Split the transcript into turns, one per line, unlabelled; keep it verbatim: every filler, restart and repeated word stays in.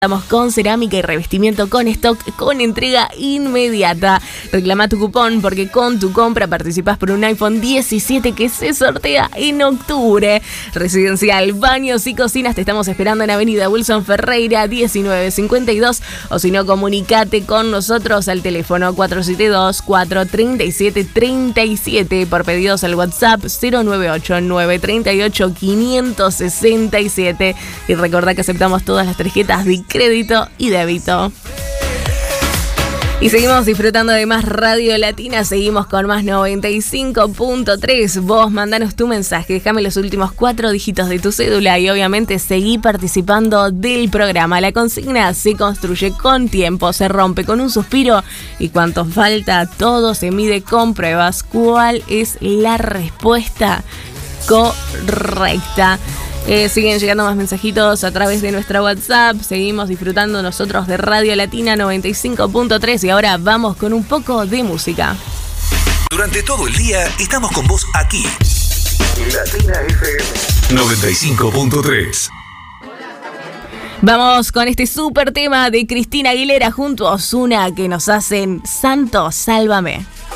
Estamos con cerámica y revestimiento con stock, con entrega inmediata. Reclama tu cupón porque con tu compra participas por un iPhone diecisiete que se sortea en octubre. Residencial, baños y cocinas, te estamos esperando en Avenida Wilson Ferreira diecinueve cincuenta y dos, o si no, comunicate con nosotros al teléfono cuatro siete dos, cuatro tres siete, tres siete, por pedidos al WhatsApp cero nueve ocho, nueve tres ocho, cinco seis siete. Y recordá que aceptamos todas las tarjetas de crédito y débito. Y seguimos disfrutando de más Radio Latina, seguimos con más noventa y cinco punto tres. Vos mandanos tu mensaje, déjame los últimos cuatro dígitos de tu cédula y obviamente seguí participando del programa. La consigna se construye con tiempo, se rompe con un suspiro y cuanto falta, todo se mide con pruebas. ¿Cuál es la respuesta correcta? Eh, siguen llegando más mensajitos a través de nuestra WhatsApp. Seguimos disfrutando nosotros de Radio Latina noventa y cinco punto tres y ahora vamos con un poco de música.
Durante todo el día estamos con vos aquí. Latina F M noventa y cinco punto tres.
Vamos con este súper tema de Cristina Aguilera junto a Ozuna que nos hacen Santo, Sálvame.